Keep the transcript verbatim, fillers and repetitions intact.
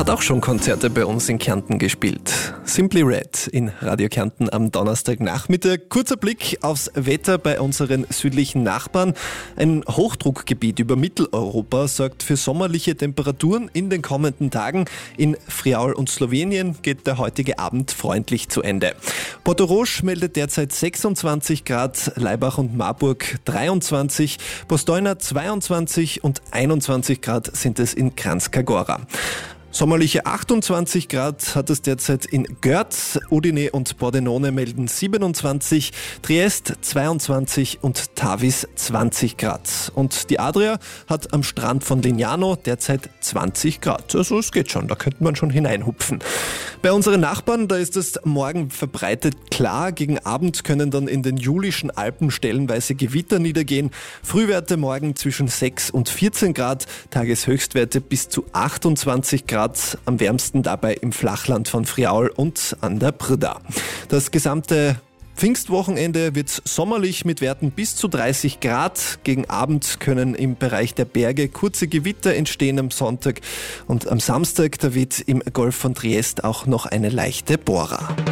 hat auch schon Konzerte bei uns in Kärnten gespielt. Simply Red in Radio Kärnten am Donnerstagnachmittag. Kurzer Blick aufs Wetter bei unseren südlichen Nachbarn. Ein Hochdruckgebiet über Mitteleuropa sorgt für sommerliche Temperaturen in den kommenden Tagen. In Friaul und Slowenien geht der heutige Abend freundlich zu Ende. Portorož meldet derzeit sechsundzwanzig Grad, Laibach und Marburg dreiundzwanzig, Postojna zweiundzwanzig und einundzwanzig Grad sind es in Kranjska Gora. Sommerliche achtundzwanzig Grad hat es derzeit in Görz, Udine und Pordenone melden siebenundzwanzig, Triest zweiundzwanzig und Tavis zwanzig Grad. Und die Adria hat am Strand von Lignano derzeit zwanzig Grad. Also es geht schon, da könnte man schon hineinhupfen. Bei unseren Nachbarn, da ist es morgen verbreitet klar. Gegen Abend können dann in den Julischen Alpen stellenweise Gewitter niedergehen. Frühwerte morgen zwischen sechs und vierzehn Grad, Tageshöchstwerte bis zu achtundzwanzig Grad. Am wärmsten dabei im Flachland von Friaul und an der Brda. Das gesamte Pfingstwochenende wird sommerlich mit Werten bis zu dreißig Grad. Gegen Abend können im Bereich der Berge kurze Gewitter entstehen am Sonntag. Und am Samstag, da wird im Golf von Triest auch noch eine leichte Bora.